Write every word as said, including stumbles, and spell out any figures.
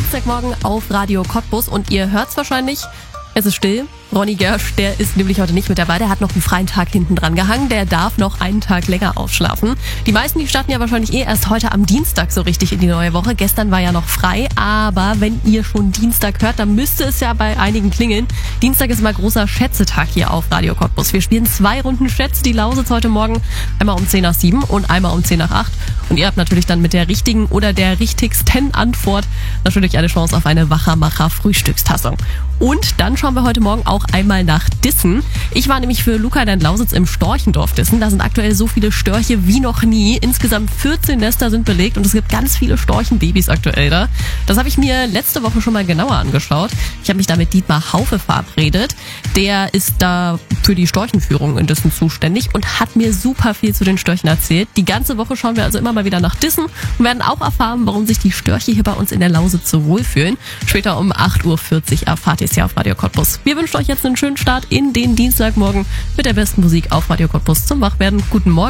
Dienstagmorgen auf Radio Cottbus und ihr hört's wahrscheinlich, es ist still. Ronny Gersch, der ist nämlich heute nicht mit dabei, der hat noch einen freien Tag hinten dran gehangen, der darf noch einen Tag länger ausschlafen. Die meisten, die starten ja wahrscheinlich eh erst heute am Dienstag so richtig in die neue Woche. Gestern war ja noch frei, aber wenn ihr schon Dienstag hört, dann müsste es ja bei einigen klingeln. Dienstag ist mal großer Schätzetag hier auf Radio Cottbus. Wir spielen zwei Runden Schätz, die Lausitz heute Morgen einmal um zehn nach sieben und einmal um zehn nach acht. Und ihr habt natürlich dann mit der richtigen oder der richtigsten Antwort natürlich eine Chance auf eine Wachermacher Frühstückstassung. Und dann schauen wir heute Morgen auch einmal nach Dissen. Ich war nämlich für Luca in Lausitz im Storchendorf Dissen. Da sind aktuell so viele Störche wie noch nie. Insgesamt vierzehn Nester sind belegt und es gibt ganz viele Storchenbabys aktuell da. Das habe ich mir letzte Woche schon mal genauer angeschaut. Ich habe mich da mit Dietmar Haufe verabredet. Der ist da für die Storchenführung in Dissen zuständig und hat mir super viel zu den Störchen erzählt. Die ganze Woche schauen wir also immer mal wieder nach Dissen und werden auch erfahren, warum sich die Störche hier bei uns in der Lausitz so wohlfühlen. Später um acht Uhr vierzig erfahrt ihr es hier auf Radio Cottbus. Wir wünschen euch jetzt einen schönen Start in den Dienstagmorgen mit der besten Musik auf Radio Cottbus zum Wachwerden. Guten Morgen.